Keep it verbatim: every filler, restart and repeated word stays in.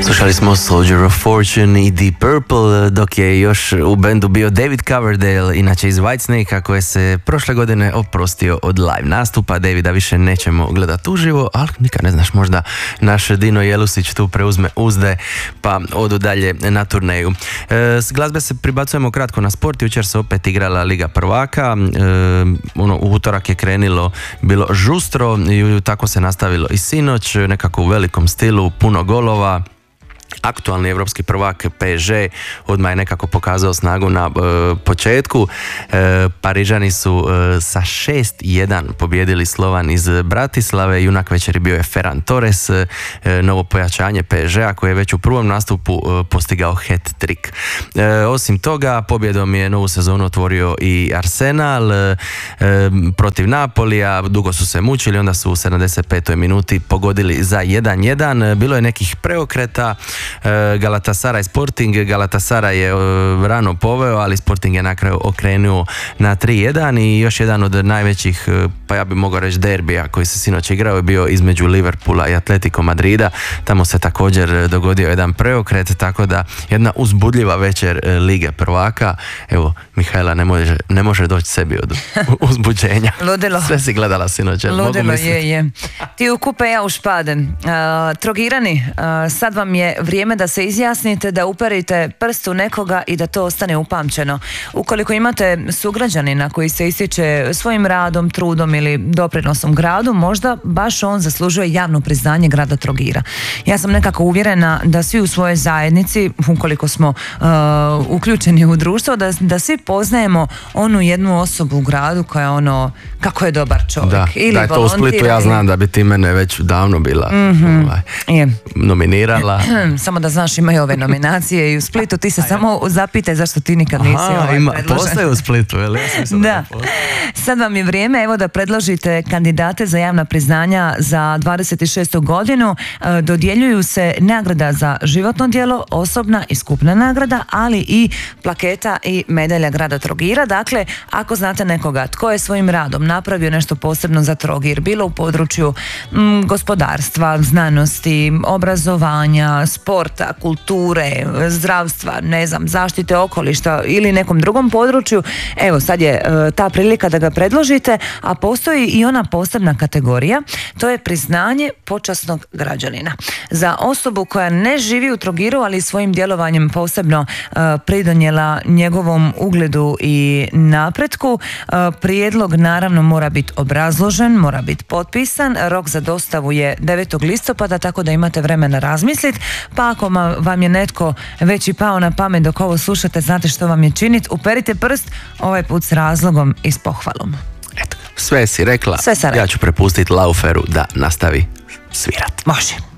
Slušali smo Soldier of Fortune i Deep Purple, dok je još u bendu bio David Coverdale, inače iz Whitesnake, koje se prošle godine oprostio od live nastupa. Davida više nećemo gledati uživo, ali nikad ne znaš, možda naš Dino Jelusić tu preuzme uzde pa odu dalje na turneju. E, s glazbe se pribacujemo kratko na sport. Jučer se opet igrala Liga prvaka, e, ono, u utorak je krenilo, bilo žustro i tako se nastavilo i sinoć, nekako u velikom stilu, puno golova. Aktualni evropski prvak P S G odmah je nekako pokazao snagu na e, početku. E, Parižani su e, sa šest jedan pobjedili Slovan iz Bratislave. Junak večeri bio je Ferran Torres, e, novo pojačanje P S G-a koji je već u prvom nastupu e, postigao hat-trick. E, osim toga, pobjedom je novu sezonu otvorio i Arsenal e, e, protiv Napolija. Dugo su se mučili, onda su u sedamdeset petoj minuti pogodili za jedan jedan. Bilo je nekih preokreta. Galatasaray Sporting, Galatasaray je rano poveo, ali Sporting je na kraju okrenuo na tri jedan i još jedan od najvećih, pa ja bih mogao reći, derbija koji se sinoć igrao je bio između Liverpoola i Atletico Madrida. Tamo se također dogodio jedan preokret, tako da jedna uzbudljiva večer Lige prvaka. Evo, Mihajla ne može, ne može doći sebi od uzbuđenja. Ludilo. Sve si gledala sinoć. Ludilo, je, je. Ti u kupe, ja u špaden. Uh, Trogirani, uh, sad vam je vrijeme da se izjasnite, da uperite prst u nekoga i da to ostane upamćeno. Ukoliko imate sugrađanina koji se ističe svojim radom, trudom ili doprinosom gradu, možda baš on zaslužuje javno priznanje grada Trogira. Ja sam nekako uvjerena da svi u svojoj zajednici, ukoliko smo uh, uključeni u društvo, da, da svi poznajemo onu jednu osobu u gradu koja je ono, kako je dobar čovjek. Da, ili da je to u Splitu, ja znam da bi ti mene već davno bila mm-hmm. ovaj, je. nominirala. Samo da znaš, imaju ove nominacije i u Splitu, ti se Ajde. samo zapite zašto ti nikad nisi Aha, ovaj ima, predložen. Postoje u Splitu, je li? Ja da. da Sad vam je vrijeme, evo, da predložite kandidate za javna priznanja za dvadeset šestu godinu. Dodjeljuju se nagrada za životno djelo, osobna i skupna nagrada, ali i plaketa i medalja grada Trogira. Dakle, ako znate nekoga tko je svojim radom napravio nešto posebno za Trogir, bilo u području m, gospodarstva, znanosti, obrazovanja, sporta, kulture, zdravstva, ne znam, zaštite okoliša ili nekom drugom području, evo, sad je e, ta prilika da ga predložite, a postoji i ona posebna kategorija, to je priznanje počasnog građanina. Za osobu koja ne živi u Trogiru, ali svojim djelovanjem posebno e, pridonijela njegovom ugledu i napretku, e, prijedlog naravno mora biti obrazložen, mora biti potpisan, rok za dostavu je devetog listopada, tako da imate vremena razmisliti, pa ako vam je netko već i pao na pamet dok ovo slušate, znate što vam je činiti, uperite prst, ovaj put s razlogom i s pohvalom. Eto, sve si rekla, sve sam rekla. Ja ću prepustiti Lauferu da nastavi svirat. Može.